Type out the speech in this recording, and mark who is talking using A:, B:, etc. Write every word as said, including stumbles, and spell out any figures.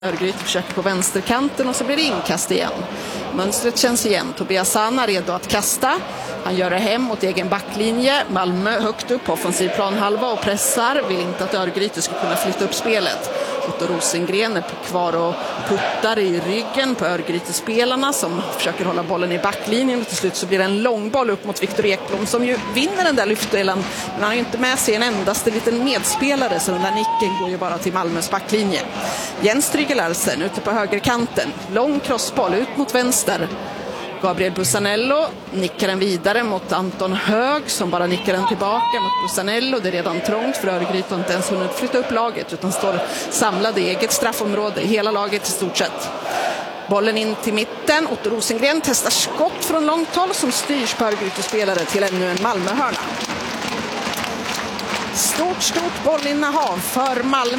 A: Örgryte försöker på vänsterkanten och så blir det inkast igen. Mönstret känns igen. Tobias Sana redo att kasta. Han gör det hem mot egen backlinje. Malmö högt upp på offensiv planhalva och pressar. Vill inte att Örgryte ska kunna flytta upp spelet. Otto Rosengren är kvar och puttar i ryggen på Örgryte-spelarna som försöker hålla bollen i backlinjen. Och till slut så blir det en långboll upp mot Viktor Ekblom som ju vinner den där lyftdelen. Men han har ju inte med sig en endaste liten medspelare, så den där nicken går ju bara till Malmös backlinje. Jens Tryggel Larsen ute på högerkanten. Lång crossboll ut mot vänster. Gabriel Bussanello nickar den vidare mot Anton Hög som bara nickar den tillbaka mot Bussanello. Det är redan trångt för Örgryte och inte ens hunnit flytta upp laget utan står samlade i eget straffområde. Hela laget i stort sett. Bollen in till mitten. Otto Rosengren testar skott från långt håll som styrs på Örgryte-spelare till ännu en Malmöhörna. Stort, stort bollinnehav för Malmö.